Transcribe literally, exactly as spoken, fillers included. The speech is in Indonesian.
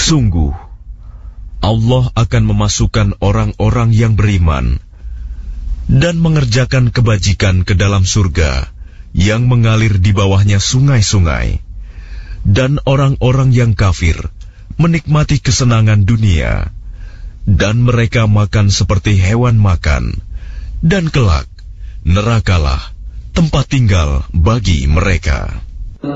Sungguh, Allah akan memasukkan orang-orang yang beriman dan mengerjakan kebajikan ke dalam surga yang mengalir di bawahnya sungai-sungai, dan orang-orang yang kafir menikmati kesenangan dunia, dan mereka makan seperti hewan makan, dan kelak nerakalah tempat tinggal bagi mereka.